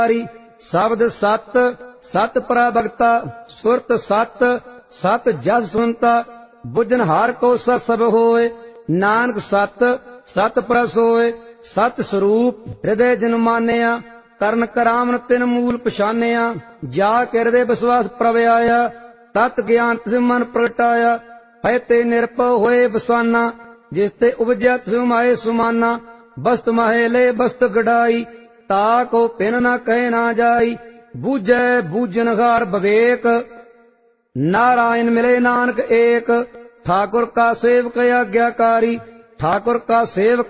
शब्द सत सत पराभगता सुरत सत सत जस सुनता बुझनहार को सत सब होए नानक सत सत परस होए सत स्वरूप हृदय जिन मानिया ਕਰਨ ਕਰਾਮਨ ਤਿਨ ਮੂਲ ਪਛਾਨਿਆ ਜਾ ਕੇ ਹਿਰਦੇ ਵਿਸ਼ਵਾਸ ਪ੍ਰਭ ਆਇਆ ਤਤ ਗਿਆਨ ਤਿਸ ਮਨ ਪ੍ਰਗਟਾਇਆ ਹੈ ਤੇ ਨਿਰਭਉ ਹੋਏ ਬਸਾਨਾ ਜਿਸ ਤੇ ਉਪਜਿਆ ਤਿਸ ਮਾਏ ਸੁਮਾਨਾ ਬਸਤ ਮਾਹੇ ਲੈ ਬਸਤ ਗੜਾਈ ਤਾ ਕੋ ਪਿਨ ਨਾ ਕਹੇ ਨਾ ਜਾਈ ਬੂਝੈ ਬੂਝਨਹਾਰ ਵਿਵੇਕ नारायण मिले नानक एक ठाकुर का सेवक आज्ञाकारी ठाकुर का सेवक